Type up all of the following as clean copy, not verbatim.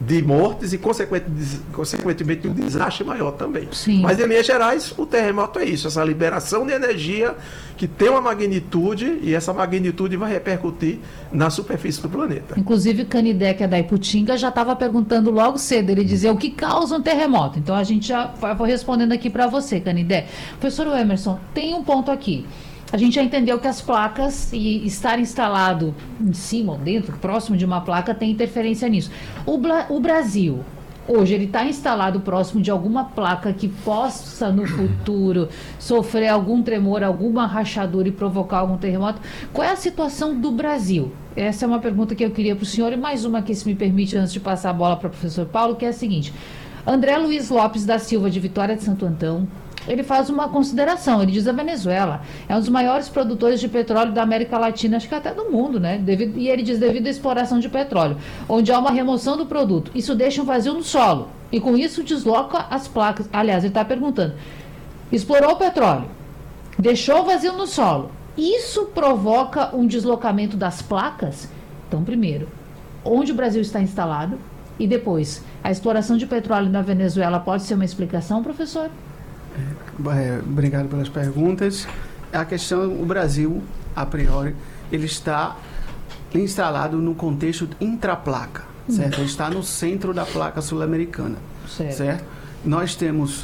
de mortes e, consequentemente, um desastre maior também. Sim. Mas, em linhas gerais, o terremoto é isso, essa liberação de energia que tem uma magnitude, e essa magnitude vai repercutir na superfície do planeta. Inclusive, o Canidé, que é da Iputinga, já estava perguntando logo cedo, ele dizia o que causa um terremoto. Então, a gente já vou respondendo aqui para você, Canidé. Professor Emerson, tem um ponto aqui. A gente já entendeu que as placas e estar instalado em cima ou dentro, próximo de uma placa, tem interferência nisso. O Brasil, hoje, ele está instalado próximo de alguma placa que possa, no futuro, sofrer algum tremor, alguma rachadura e provocar algum terremoto. Qual é a situação do Brasil? Essa é uma pergunta que eu queria para o senhor, e mais uma que, se me permite, antes de passar a bola para o professor Paulo, que é a seguinte. André Luiz Lopes da Silva, de Vitória de Santo Antão, ele faz uma consideração, ele diz: a Venezuela é um dos maiores produtores de petróleo da América Latina, acho que até do mundo, né? E ele diz, devido à exploração de petróleo, onde há uma remoção do produto, isso deixa um vazio no solo, e com isso desloca as placas. Aliás, ele está perguntando, explorou o petróleo, deixou vazio no solo, isso provoca um deslocamento das placas? Então, primeiro, onde o Brasil está instalado, e depois, a exploração de petróleo na Venezuela pode ser uma explicação, professor? Obrigado pelas perguntas. A questão, o Brasil, a priori, ele está instalado no contexto intraplaca, certo? Ele está no centro da placa sul-americana, certo? Nós temos,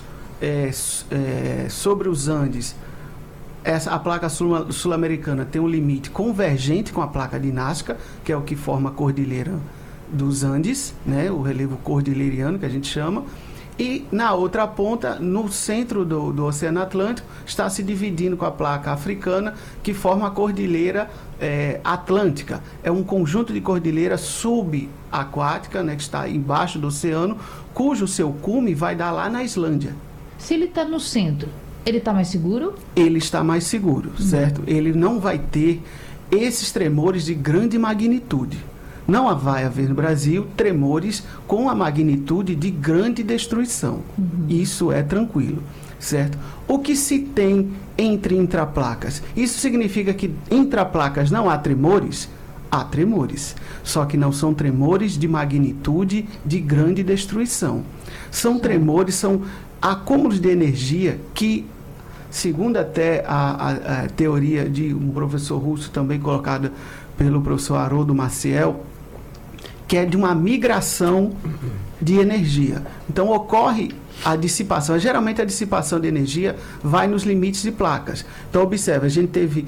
sobre os Andes, a placa sul-americana tem um limite convergente com a placa de Nazca, que é o que forma a cordilheira dos Andes, né? O relevo cordilheiriano, que a gente chama. E na outra ponta, no centro do Oceano Atlântico, está se dividindo com a placa africana, que forma a cordilheira atlântica. É um conjunto de cordilheira subaquática, né, que está embaixo do oceano, cujo seu cume vai dar lá na Islândia. Se ele está no centro, ele está mais seguro? Ele está mais seguro, certo? Ele não vai ter esses tremores de grande magnitude. Não vai haver no Brasil tremores com a magnitude de grande destruição. Isso é tranquilo, certo? O que se tem entre intraplacas? Isso significa que intraplacas não há tremores? Há tremores, só que não são tremores de magnitude de grande destruição. São tremores, são acúmulos de energia que, segundo até a teoria de um professor russo também colocada pelo professor Haroldo Maciel, que é de uma migração de energia. Então, ocorre a dissipação. Geralmente, a dissipação de energia vai nos limites de placas. Então, observe, a gente teve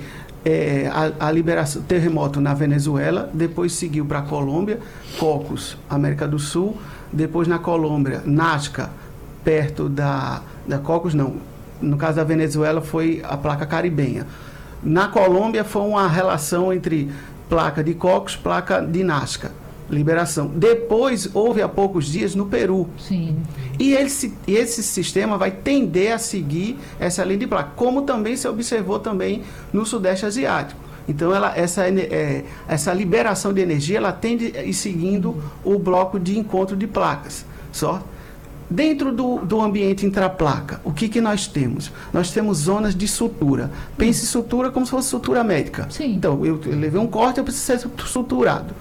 a liberação, terremoto na Venezuela, depois seguiu para a Colômbia, Cocos, América do Sul, depois na Colômbia, Nazca, perto da Cocos, não. No caso da Venezuela, foi a placa caribenha. Na Colômbia, foi uma relação entre placa de Cocos, placa de Nazca. Liberação. Depois, houve há poucos dias no Peru. Sim. E esse sistema vai tender a seguir essa linha de placa, como também se observou também no Sudeste Asiático. Então, essa liberação de energia, ela tende a ir seguindo o bloco de encontro de placas. Só dentro do ambiente intraplaca, o que nós temos? Nós temos zonas de sutura. Pense sutura como se fosse sutura médica. Sim. Então, eu levei um corte, eu preciso ser suturado.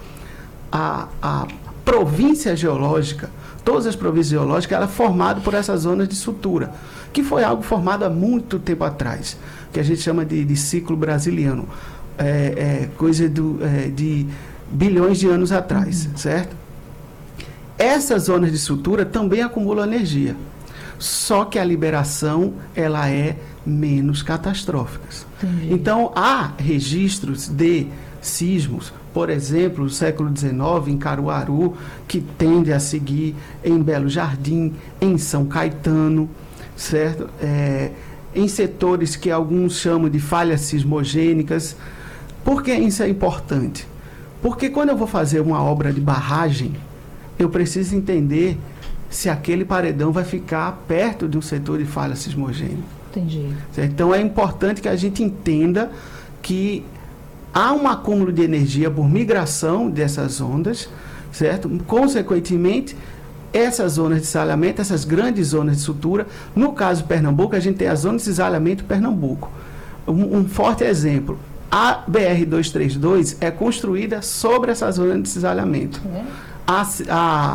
A província geológica, todas as províncias geológicas, ela é formada por essas zonas de sutura, que foi algo formado há muito tempo atrás, que a gente chama de ciclo brasiliano, coisa de bilhões de anos atrás, certo? Essas zonas de sutura também acumulam energia, só que a liberação ela é menos catastrófica. Então, há registros de sismos, por exemplo, no século XIX, em Caruaru, que tende a seguir em Belo Jardim, em São Caetano, certo? Em setores que alguns chamam de falhas sismogênicas. Por que isso é importante? Porque quando eu vou fazer uma obra de barragem, eu preciso entender se aquele paredão vai ficar perto de um setor de falha sismogênica. Entendi. Certo? Então, é importante que a gente entenda que há um acúmulo de energia por migração dessas ondas, certo? Consequentemente, essas zonas de cisalhamento, essas grandes zonas de sutura, no caso de Pernambuco, a gente tem a zona de cisalhamento Pernambuco. Um forte exemplo, a BR-232 é construída sobre essa zona de cisalhamento.